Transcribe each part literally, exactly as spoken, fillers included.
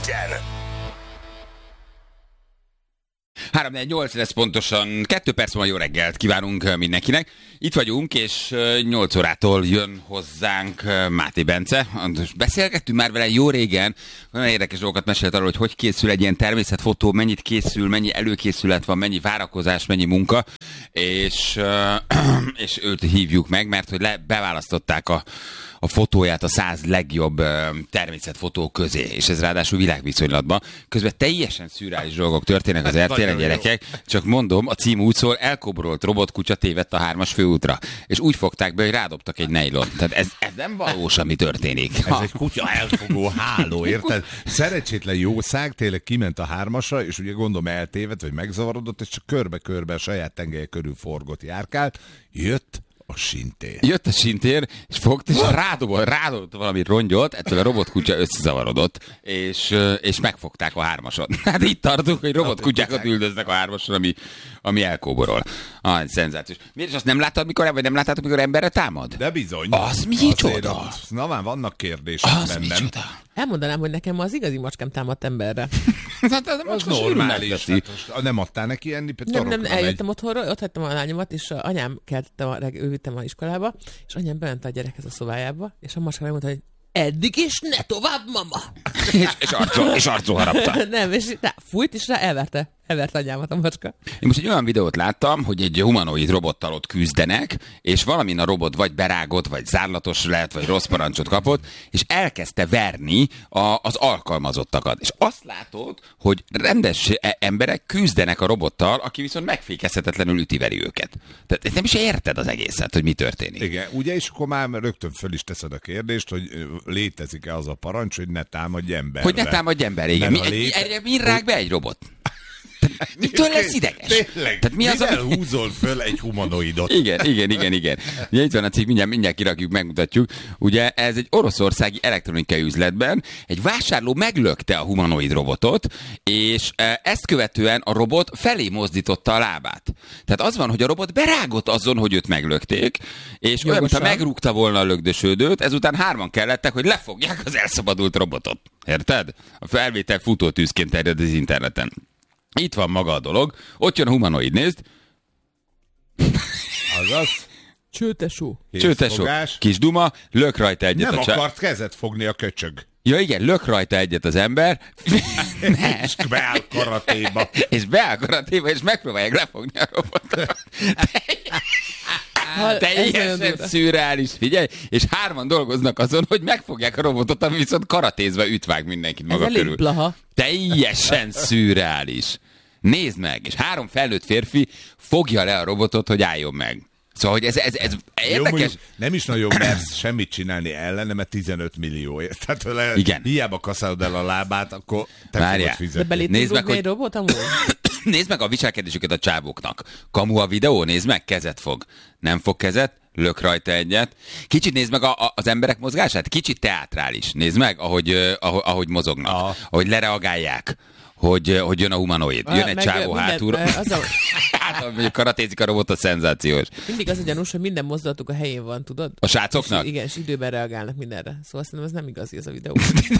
három négy nyolc lesz pontosan, kettő perc van, jó reggelt kívánunk mindenkinek. Itt vagyunk, és nyolc órától jön hozzánk Máté Bence. Beszélgettünk már vele jó régen, olyan érdekes dolgokat mesélt arról, hogy hogy készül egy ilyen természetfotó, mennyit készül, mennyi előkészület van, mennyi várakozás, mennyi munka, és, és őt hívjuk meg, mert hogy le, beválasztották a a fotóját a száz legjobb uh, természetfotó közé, és ez ráadásul világviszonylatban. Közben teljesen szürreális dolgok történnek az er té el-en, gyerekek. Csak mondom, a cím úgy szól, elkobrolt robotkutya tévedt a hármas főútra. És úgy fogták be, hogy rádobtak egy nejlon. Tehát ez, ez nem valós, ami történik. Ez ha. egy kutya elfogó háló, érted? Szerencsétlen jószág tényleg kiment a hármasra, és ugye gondolom eltévedt, vagy megzavarodott, és csak körbe-körbe a saját tengelye körül forgott, járkált. Jött a sintér. Jött a sintér, és fogta, és rádobott, rádobott valami rongyot, ettől a robotkutya összezavarodott, és, és megfogták a hármason. Hát itt tartunk, hogy robotkutyákat üldöznek a hármason, ami, ami elkóborol. Ah, szenzációs. Miért is azt nem láttad, mikor, vagy nem láttad, mikor emberre támad? De bizony. Az micsoda? Na már vannak kérdések az bennem. Micsoda? Elmondanám, hogy nekem az igazi macskám támadt emberre. Hát az, az normális. Hát, nem adtál neki enni? Nem, nem, eljöttem egy... otthonról, ott hagytam a lányomat, és a anyám keltettem, ő vittem a iskolába, és anyám bement a gyerekhez a szobájába, és a macska megmondta, hogy eddig és ne tovább, mama! és, és arcol, és arcol harapta. Nem, és rá fújt, és rá elverte. Elvert anyámat a macska. Én most egy olyan videót láttam, hogy egy humanoid robottal ott küzdenek, és valamin a robot vagy berágott, vagy zárlatos lett, vagy rossz parancsot kapott, és elkezdte verni a, az alkalmazottakat. És azt látod, hogy rendes emberek küzdenek a robottal, aki viszont megfékezhetetlenül ütiveri őket. Tehát nem is érted az egészet, hogy mi történik. Igen, ugye, és akkor már rögtön föl is teszed a kérdést, hogy létezik-e az a parancs, hogy ne támadj emberre. Hogy ne támadj emberre, igen. Mi, léte... Erre mi rág be egy robot? Mitől lesz ideges? Tényleg, Tehát mi az, mivel ami... húzol föl egy humanoidot? Igen, igen, igen, igen. Ugye itt van a cikk, mindjárt, mindjárt kirakjuk, megmutatjuk. Ugye ez egy oroszországi elektronikai üzletben egy vásárló meglökte a humanoid robotot, és ezt követően a robot felé mozdította a lábát. Tehát az van, hogy a robot berágott azon, hogy őt meglökték, és olyan, mintha megrúgta volna a lökdösődőt, ezután hárman kellettek, hogy lefogják az elszabadult robotot. Érted? A felvétel futótűzként terjed az interneten. Itt van maga a dolog, ott jön a humanoid, nézd. Azaz. Csőtesó. Csőtesó. Kis duma, lök rajta egyet. Nem a csá... akart kezet fogni a köcsög. Ja igen, lök rajta egyet az ember. És beáll karatéba. És beáll karatéba, és megpróbálják lefogni a robotot. Teljesen szürreális, figyelj, és hárman dolgoznak azon, hogy megfogják a robotot, ami viszont karatézve ütvág mindenkit maga ez körül. Blaha. Teljesen szürreális. Nézd meg, és három felnőtt férfi fogja le a robotot, hogy álljon meg. Szóval, hogy ez, ez, ez érdekes. Jó, nem is nagyon mersz semmit csinálni ellene, mert tizenöt millióért. Tehát le, igen. Hiába kaszálod el a lábát, akkor te Várjál. fogod fizetni. De belé tudod hogy... egy robot amúgy? Nézd meg a viselkedésüket a csávóknak. Kamu a videó, nézd meg, kezet fog. Nem fog kezet, lök rajta egyet. Kicsit nézd meg a, a, az emberek mozgását, kicsit teátrális. Nézd meg, ahogy, ahogy, ahogy mozognak, Aha. ahogy lereagálják. Hogy, hogy jön a humanoid. Jön egy csávó hátulra. Hát, mondjuk karatézik a robot, a szenzációs. Mindig az a gyanús, hogy minden mozdulatuk a helyén van, tudod? A srácoknak? És, igen, és időben reagálnak mindenre. Szóval szerintem ez nem igazi ez a videó.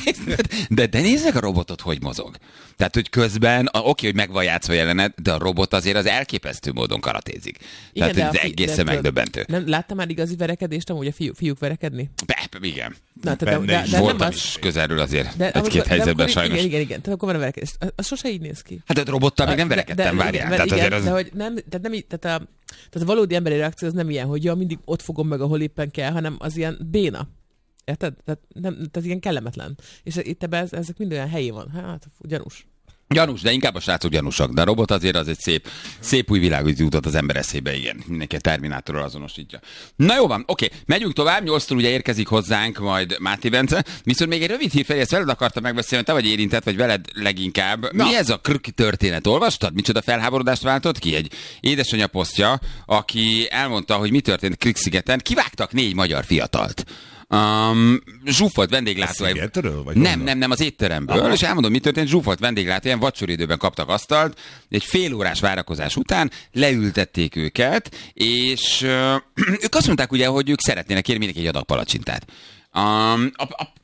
de, de nézd meg a robotot, hogy mozog. Tehát, hogy közben, a, oké, hogy meg van játszva jelenet, de a robot azért az elképesztő módon karatézik. Igen, Tehát, hogy ez egészen megdöbbentő. Nem láttam már igazi verekedést, amúgy a fiú, fiúk verekedni? Be, igen. Na, tehát, de, de, de voltam az... is közelről azért de, egy-két helyzetben de sajnos. Igen, igen, igen. Tehát akkor van a verekedés. Az sose így néz ki. Hát a robottal még nem verekedtem, várjál. Tehát igen, az... de hogy nem, tehát nem így, tehát a, tehát a valódi emberi reakció az nem ilyen, hogy ja, mindig ott fogom meg, ahol éppen kell, hanem az ilyen béna. Érted? Tehát, nem, tehát ilyen kellemetlen. És itt ebben ez, ezek mind olyan helyén van. Hát, gyanús. Gyanús, de inkább a srácok gyanúsak. De a robot azért az egy szép, szép új világot jutott az ember eszébe, igen. Mindenki a Terminátorral azonosítja. Na jó van, oké, megyünk tovább. Nyolctól ugye érkezik hozzánk majd Máté Bence. Viszont még egy rövid hírfej, ezt veled akartam megbeszélni, te vagy érintett, vagy veled leginkább. Na. Mi ez a krüki történet? Olvastad? Micsoda felháborodást váltott ki? Egy édesanyja posztja, aki elmondta, hogy mi történt Krük-szigeten. Kivágtak négy magyar fiatalt. Um, zsúfolt vendéglátó. Szigetről, nem, nem, nem, az étteremből. Aha. És elmondom, mi történt. Zsúfolt vendéglátó, ilyen vacsoridőben kaptak asztalt, egy fél órás várakozás után leültették őket, és uh, ők azt mondták ugye, hogy ők szeretnének kérni mindenki egy adag palacsintát. Um, a, a,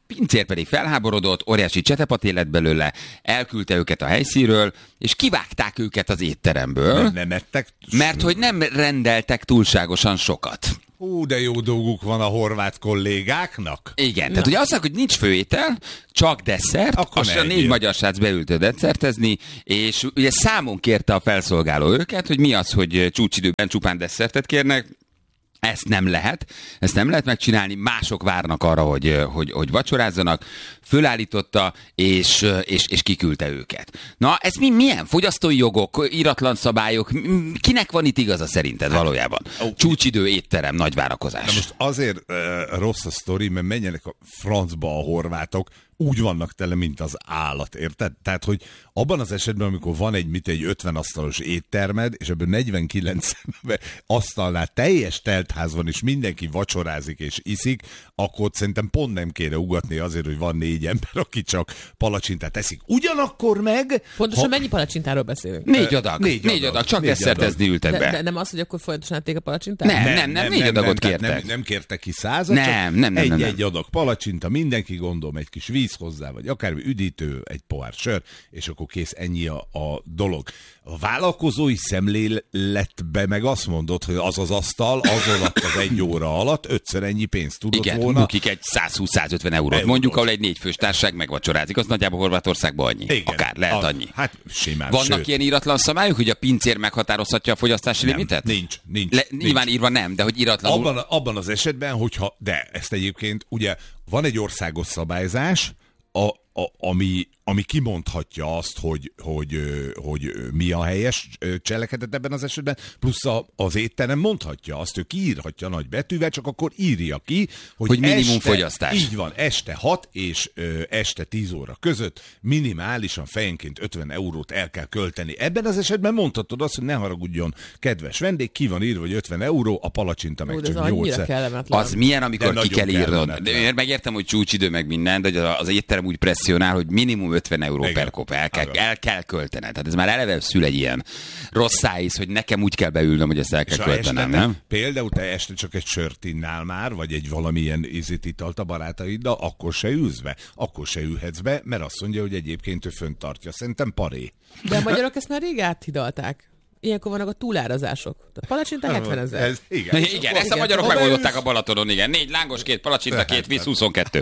pincér pedig felháborodott, óriási csetepat élet belőle, elküldte őket a helyszínről, és kivágták őket az étteremből, Nem, nem ettek. mert hogy nem rendeltek túlságosan sokat. Hú, de jó dolguk van a horvát kollégáknak. Igen, tehát ugye azt mondják, hogy nincs főétel, csak desszert, Akkor azt ne a négy egyél. magyar srác beült desszertezni, és ugye számon kérte a felszolgáló őket, hogy mi az, hogy csúcsidőben csupán desszertet kérnek. Ezt nem lehet, ezt nem lehet megcsinálni, mások várnak arra, hogy, hogy, hogy vacsorázzanak, fölállította, és, és, és kiküldte őket. Na, ez mi, milyen? Fogyasztói jogok, íratlan szabályok, kinek van itt igaza szerinted valójában? Csúcsidő, étterem, nagy várakozás. Na most azért uh, rossz a sztori, mert menjenek a francba a horvátok, úgy vannak tele, mint az állat, érted? Tehát, hogy abban az esetben, amikor van egy, mit egy ötven asztalos éttermed, és ebből negyvenkilenc asztalnál teljes teltház van, és mindenki vacsorázik és iszik, akkor szerintem pont nem kéne ugatni azért, hogy van négy ember, aki csak palacsintát eszik. Ugyanakkor meg... Pontosan ha... mennyi palacsintáról beszélünk? Négy adag, Négy négy adag, adag, csak négy desszertezni ültek De, be. de nem az, hogy akkor folyamatosan ették a palacsintát? Nem, nem, nem, négy adagot tehát kértek. Nem, nem kértek ki százat, Nem, csak nem, nem, nem, egy, nem. egy adag palacsinta, mindenki gondolom, egy kis víz hozzá, vagy akármi üdítő, egy pohár sör, és akkor kész, ennyi a, a dolog. A vállalkozói szemléletbe meg azt mondod, hogy az az asztal, az alatt az egy óra alatt ötször ennyi pénzt tudott Igen, volna. bukik egy százhúsz-százötven eurót. Eurót. Mondjuk, ahol egy négyfős társaság megvacsorázik, az nagyjából Horvátországban annyi. Igen, Akár, lehet a, annyi. Hát simán, Vannak sőt, ilyen íratlan szabályok, hogy a pincér meghatározhatja a fogyasztási nem, limitet? nincs, nincs, Le, nincs. nyilván írva nem, de hogy íratlanul... Abban, abban az esetben, hogyha, de ezt egyébként, ugye van egy országos szabályzás, a, a, ami, ami kimondhatja azt, hogy, hogy, hogy mi a helyes cselekedet ebben az esetben, plusz a, az étterem mondhatja azt, ő kiírhatja nagy betűvel, csak akkor írja ki, hogy, Hogy minimum este, fogyasztás. Így van, este hat és ö, este tíz óra között minimálisan fejenként ötven eurót el kell költeni. Ebben az esetben mondhatod azt, hogy ne haragudjon, kedves vendég, ki van írva, hogy ötven euró, a palacsinta meg Ó, de ez csak annyira nyolc. kellemetlen. Az milyen, amikor De ki nagyon kell írnod. kellemetlen. De én megértem, hogy csúcsidő meg minden, de hogy az étterem úgy presszionál, hogy minimum ötven euró Igen. per kop el kell, Igen. el kell költened. Tehát ez már eleve szül egy ilyen rossz szájíz, hogy nekem úgy kell beülnöm, hogy ezt el kell És ha este költenem, te- nem? Például te este csak egy sört innál már, vagy egy valamilyen ízit italt a barátaiddal, akkor se ülsz be, akkor se ülhetsz be, mert azt mondja, hogy egyébként ő fönt tartja. Szerintem paré. De a magyarok ezt már rég áthidalták. Ilyenkor vannak a túlárazások. A palacsinta hetven ezer. Ez, igen. Igen, ezt a magyarok Ha megoldották beülsz- a Balatonon, igen. Négy lángos, két palacsinta, két víz, huszonkettő.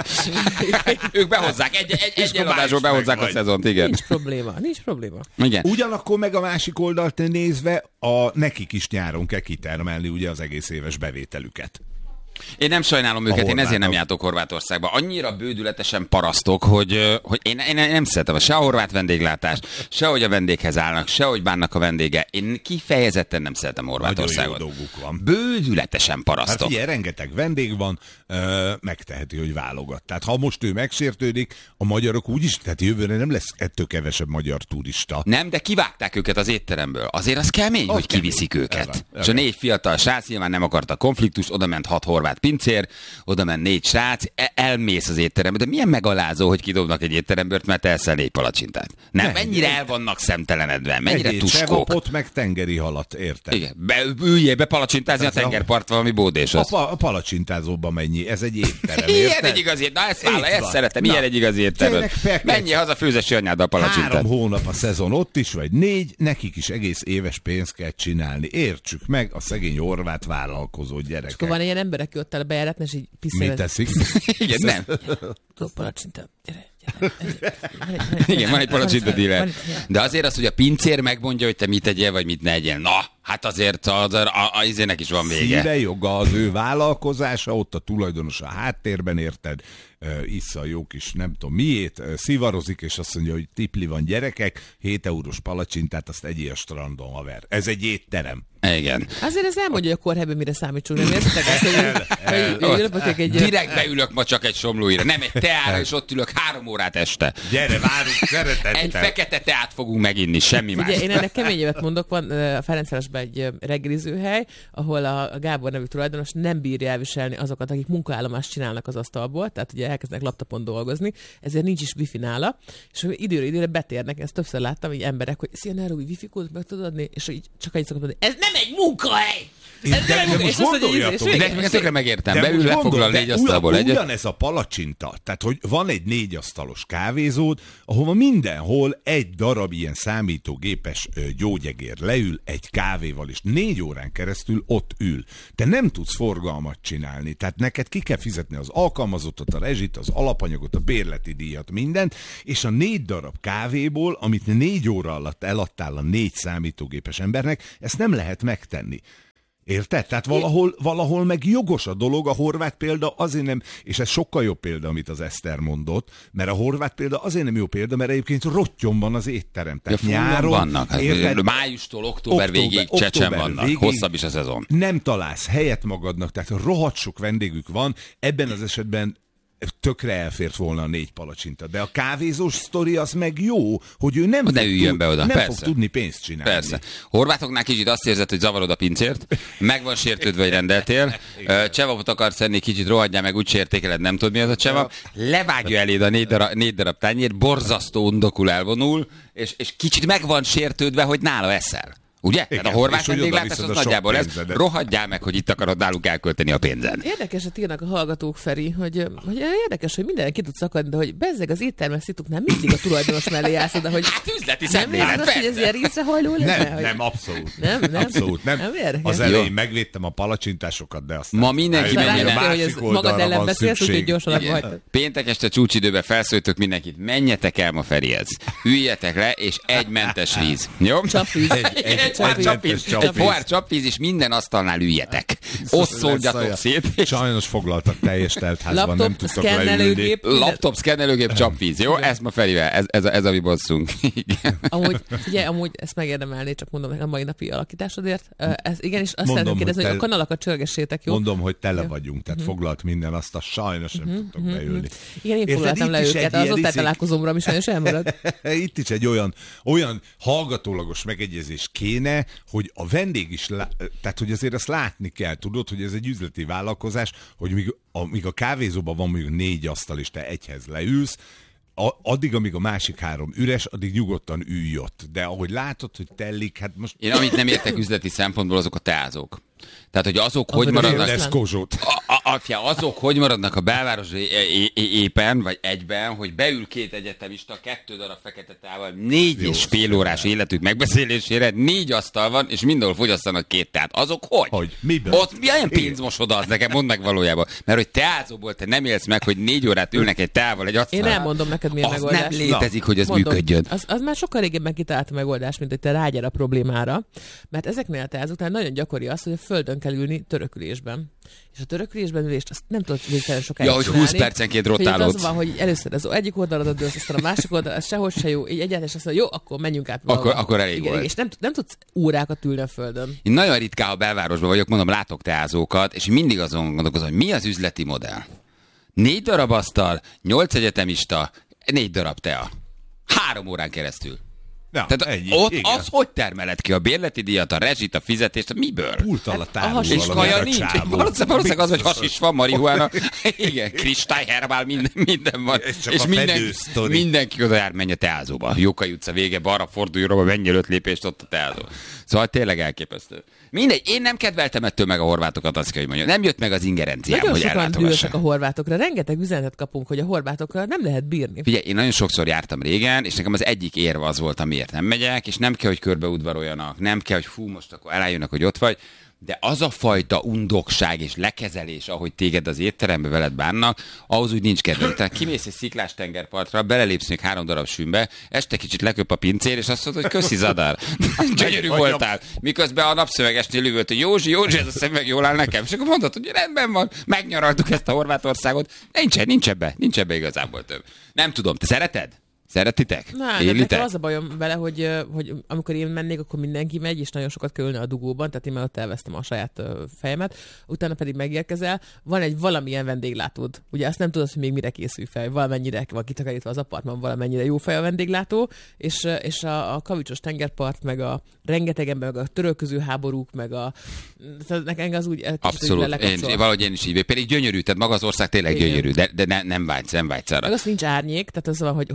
Ők behozzák, egy, egy, egy akkor már eladásból is behozzák meg a vagy. szezont, igen. Nincs probléma, nincs probléma. Igen. Ugyanakkor meg a másik oldalt nézve, a, nekik is nyáron kell kitermelni ugye az egész éves bevételüket. Én nem sajnálom őket, én ezért nem horvátok. jártok Horvátországba. Annyira bődületesen parasztok, hogy, hogy én, én nem szeretem se a horvát vendéglátást, se hogy a vendéghez állnak, se hogy bánnak a vendége. Én kifejezetten nem szeretem Horvátországot. Nagyon jó dolguk van. Bődületesen Hát parasztok. figyelj, rengeteg vendég van, ö, megteheti, hogy válogat. Tehát ha most ő megsértődik, a magyarok úgyis, tehát jövőre nem lesz ettől kevesebb magyar turista. Nem, de kivágták őket az étteremből. Azért az kemény, Az hogy kemény. kiviszik Ez őket. van, És a négy fiatal srác nyilván nem akarta konfliktust, oda ment hat horvát pincér, oda ment négy srác, e- elmész az étterembe. De milyen megalázó, hogy kidobnak egy étteremből, mert elszel négy palacsintát. Nem, Nem, mennyire egy- el vannak szemtelenedve, mennyire Egyéb tuskók. sevapot, meg tengeri halat, érted? Igen, be, üljél be palacsintázni a Ez a- tengerpart valami bódés. A, Az. pa, a palacsintázóban mennyi? Ez egy étterem, Ilyen érted? egy igazi, na ezt, vállal, Itt ezt van. szeretem, Na, ilyen egy igazi étterem. tényleg perfekt. Menj haza főzesi anyáddal palacsintát. Három hónap a szezon ott is, vagy négy, nekik is egész éves pénzt kell csinálni. Értsük meg a szegény horvát vállalkozó Akkor gyerekek. van ilyen ember, aki ott áll a bejáratnál, és így Mit piszkál. teszik? Igen, nem. Tudok palacsinta. Gyere, gyere. Igen, van egy palacsinta dealer. Van egy- De azért az, hogy a pincér megmondja, hogy te mit tegyél, vagy mit ne egyél. Na, hát azért az, a, a, a izének is van vége. Szíve joga az ő vállalkozása, ott a tulajdonos a háttérben, érted, uh, issza a jó kis nem tudom miét, uh, szivarozik, és azt mondja, hogy tipli van gyerekek, hét eurós palacsintát, azt egyél a strandon, haver. Ez egy étterem. Igen. Azért ez elmondja, hogy a kórhelyben mire számítsunk. Nem értitek azt, hogy, hogy, hogy ülök egy... Direkt beülök ma csak egy somlóira, nem egy teára, és ott ülök három órát este. Gyere, várunk, szeretettel. Egy fekete teát fogunk meginni, semmi más. Ugye, én ennek keményebbet mondok, van ö, a Ferencvárosban egy ö, reggelizőhely, ahol a a Gábor nevű tulajdonos nem bírja elviselni azokat, akik munkaállomást csinálnak az asztalból, tehát ugye elkezdenek laptopon dolgozni, ezért nincs is wifi nála, és időre időre betérnek, ezt többször láttam, így emberek, hogy szia, Nairobi wifi kódot meg tudod adni, és így csak egy szokott mondani, ez nem egy munkahely! De, de most és azt, hogy gondoljatok, íz- és De ezt tökre megértem. de Beül, most lefoglal gondol, négy de asztalból ugyan- egyet. Ugyanez a palacsinta, tehát hogy van egy négy asztalos kávézód, ahova mindenhol egy darab ilyen számítógépes ö, gyógyegér leül egy kávéval, és négy órán keresztül ott ül. Te nem tudsz forgalmat csinálni, tehát neked ki kell fizetni az alkalmazottat, a rezsit, az alapanyagot, a bérleti díjat, mindent, és a négy darab kávéból, amit négy óra alatt eladtál a négy számítógépes embernek, ezt nem lehet megtenni. Érted? Tehát valahol, valahol meg jogos a dolog, a horvát példa azért nem, és ez sokkal jobb példa, amit az Eszter mondott, mert a horvát példa azért nem jó példa, mert egyébként rottyom van az étterem. Tehát Ja, nyáron, vannak. érted? Májustól október, október végéig október csecsen vannak. végéig Hosszabb is a szezon. Nem találsz helyet magadnak, tehát rohadt sok vendégük van, ebben az esetben tökre elfért volna a négy palacsinta. De a kávézós sztori az meg jó, hogy ő nem, De fog, üljön tud, be oda, nem persze. fog tudni pénzt csinálni. Persze. Horvátoknál kicsit azt érzed, hogy zavarod a pincért, meg van sértődve, hogy rendeltél, csevapot akarsz enni, kicsit rohadjál meg, úgy sértékeled, nem tudod mi az a csevap, levágja eléd a négy darab, négy darab tányér, borzasztó undokul elvonul, és, és kicsit meg van sértődve, hogy nála eszel. Ugye? Igen, Tehát a horvát és hogy vendéglátás odaviszed az a sok nagyjából ez. pénzedet. Rohadjál meg, hogy itt akarod náluk elkölteni a pénzen. Érdekeset írnak a hallgatók, Feri, hogy, hogy érdekes, hogy minden ki tud szakadni, de hogy bezzeg az éttermes szituknál mindig a tulajdonos mellé állsz, de hogy Hát üzleti nem szemlélet, érzed azt, hogy ez persze. ilyen részrehajló lenne? Nem, hogy... nem, abszolút. Nem, nem? Abszolút nem. Nem érdekes. Az elején Jó. megvédtem a palacsintásokat, de aztán... Ma mindenki rájöttem, menjen hogy a el. hogy ez másik magad oldalra ellen van beszélsz, úgyhogy szükség. gyorsan Igen. hagytad. Péntek este csúcsidőben felszólítok mindenkit, menjetek el ma Ferihez. Üljetek le, és egy mentes víz. Jó? Csapvíz. Egy, egy, Egy egy csapvíz, mentes egy csapvíz. pohár csapvíz, és minden asztalnál üljetek. Ott szóljatok szét. és Sajnos foglaltak teljes teltházban, nem Laptop, tudtak leülni. szkennelőgép. minden- Laptop, szkennelőgép, csapvíz. Jó? Ez ma Ferivel. Ez, ez, a, ez a mi bosszunk. Igen. Amúgy, figyelj, amúgy ezt megérdemelné, csak mondom a mai napi alakításodért. Ö, Ez, igen, és azt Mondom, szeretném kérdezni, hogy hogy a te- kanalakat csörgessétek, jó? Mondom, hogy tele vagyunk, tehát foglalt minden, azt a sajnos nem tudtok beülni. Igen, én Érted, foglaltam itt le is őket, egy az ilyen osztálytalálkozómra, ami sajnos elmaradt. Itt is egy olyan, olyan hallgatólagos megegyezés kéne, hogy a vendég is, lá... tehát hogy azért azt látni kell, tudod, hogy ez egy üzleti vállalkozás, hogy míg a, míg a kávézóban van mondjuk négy asztal, és te egyhez leülsz, a, addig, amíg a másik három üres, addig nyugodtan ülj ott. De ahogy látod, hogy tellik, hát most... Én amit nem értek üzleti szempontból, azok a teázók. Tehát, hogy azok hogy Ahol maradnak... kérdez- Lesz Kozsót. A, a, a, azok hogy maradnak a belváros é- é- é- éppen, vagy egyben, hogy beül két egyetemista, kettő darab fekete tával, négy Jó, és fél órás életük megbeszélésére, négy asztal van, és mindenhol fogyasztanak két teát. Azok hogy? Hogy? Miből? Ott milyen pénzmosoda az nekem, mondd meg valójában. Mert hogy teázóból te nem élsz meg, hogy négy órát ülnek egy teával egy asztalon. Én elmondom neked, milyen Az megoldás. nem létezik, hogy ez Mondom, működjön. Az, az már sokkal régebben kitalált a megoldás, mint hogy te rágyere a problémára, mert ezeknél a teázóknál nagyon gyakori az, hogy a földön kell ülni törökülésben. És a törökülésben ülést azt nem tudod végtelen sokáig Ja, hogy csinálni. húsz percenként Hogy itt rotálódsz. az van, hogy először az egyik oldalra dőlsz, aztán a másik oldalra, ez sehogy se jó, így egyáltalán azt mondja, jó, akkor menjünk át valahol. Akkor- akkor elég igen, volt. És nem, nem tudsz órákat ülni a földön. Én nagyon ritkán, ha belvárosban vagyok, mondom, látok teázókat, és mindig azon gondolkozom, hogy mi az üzleti modell. Négy darab asztal, nyolc egyetemista, négy darab tea. Három órán keresztül. Ja, Tehát ennyi, ott igen. az hogy termeled ki a bérleti díjat, a rezsit, a fizetést, miből? Pult alatt Hát, a álló has- És valami kaja a nincs. csávó. Valószínűleg valószínűleg az, hogy hasis van, marihuána. Igen, kristály, herbál, minden, minden van. Ez csak és a minden, fedősztori. mindenki oda jár, menj a teázóba. Jókai utca vége, balra fordulj, róla, menj öt lépést, ott a teázó. Szóval tényleg elképesztő. Mindegy, én nem kedveltem ettől meg a horvátokat, azt kell, hogy mondjam. Nem jött meg az ingerenciám, Nagyon hogy sokan ellátogassam. dühösek a horvátokra. Rengeteg üzenetet kapunk, hogy a horvátokra nem lehet bírni. Figyelj, én nagyon sokszor jártam régen, és nekem az egyik érve az volt, amiért nem megyek, és nem kell, hogy körbeudvaroljanak, nem kell, hogy fú, most akkor elájönnek, hogy ott vagy, de az a fajta undokság és lekezelés, ahogy téged az étterembe veled bánnak, ahhoz úgy nincs kedvem. Tehát kimész egy sziklás tengerpartra, belelépsz még három darab sűnbe, este kicsit leköp a pincér, és azt mondod, hogy köszi Zadar, gyönyörű voltál. Miközben a napszövegesnél üvölt, hogy Józsi, Józsi, ez a szemüveg jól áll nekem. És akkor mondod, hogy rendben van, megnyaraltuk ezt a Horvátországot. Nincs, nincs ebbe, nincs ebbe igazából több. Nem tudom, te szereted? Szeretitek? Na, de Élitek? nekem az a bajom vele, hogy, ö, hogy amikor én mennék, akkor mindenki megy, és nagyon sokat kell ülni a dugóban, tehát én már ott elvesztem a saját ö, fejemet, utána pedig megérkezel, van egy valamilyen vendéglátód. Ugye azt nem tudod, hogy még mire készül fel, valamennyire van kitakarítva az apartman, valamennyire jó fej a vendéglátó, és, ö, és a, a kavicsos tengerpart, meg a rengeteg ember, meg a törölköző háborúk, meg a... Tehát nekem az úgy... kicsit úgy Abszolút, én, lekapcsol. valahogy én is így, pedig gyönyörű, tehát maga az ország tényleg Igen. gyönyörű, de, de ne, nem vágysz, nem vágysz arra. Meg az nincs árnyék, tehát az van, hogy, hogy a kavicsos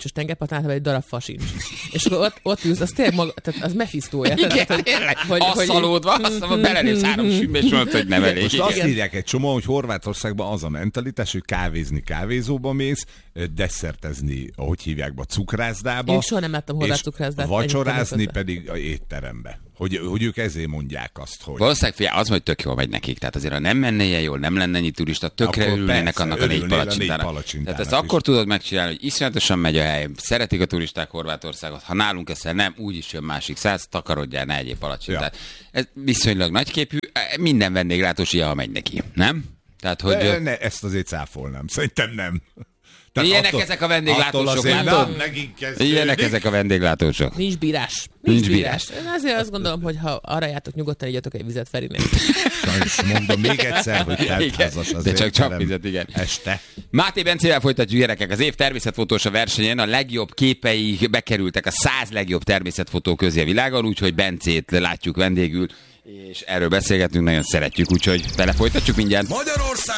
és tengerparton egy darab fa sincs. És akkor ott, ott ülsz, az tényleg maga, tehát az Mephisto-ja. Igen, hogy, hogy, asszalódva, azt mondom, belelépsz három sűnbe, és mondod, hogy nem elég. Most azt írják egy csomó, hogy Horvátországban az a mentalitás, hogy kávézni kávézóba mész, desszertezni, ahogy hívják be, cukrászdába. Én soha nem láttam horvát cukrászdát. Vacsorázni pedig a étterembe. Hogy, hogy ők ezért mondják azt, hogy... Valószínűleg figyelj, az, hogy tök jól megy nekik. Tehát azért, ha nem menne ilyen jól, nem lenne ennyi turista, tökre akkor örülnének persze, annak a négy palacsintának. palacsintának. Tehát ezt akkor tudod megcsinálni, hogy iszonyatosan megy a hely, szeretik a turisták Horvátországot, ha nálunk ezt nem, úgyis jön másik száz, takarodjál, ne egyéb palacsintát. Ja. Ez viszonylag nagyképű, minden vendéglátós ilyen, ha megy neki, nem? Tehát, hogy... Ne, ne, ezt azért cáfolnám. Szerintem nem. Tehát ilyenek attól, ezek a vendéglátósok, látod? Ilyenek ezek a vendéglátósok. Nincs bírás. Nincs, Nincs bírás. bírás. Én azért azt gondolom, hogy ha arra jártok, nyugodtan igyatok egy vizet Ferinek. Sajnos mondom még egyszer, hogy teltházas az de csak csak vizet, igen. Este. Máté Bencével folytatjuk, gyerekek. Az év természetfotósa versenyen a legjobb képei bekerültek a száz legjobb természetfotó közé a világon, úgyhogy Bencét látjuk vendégül, és erről beszélgetünk, nagyon szeretjük, úgyhogy bele folytatjuk mindjárt. Magyarország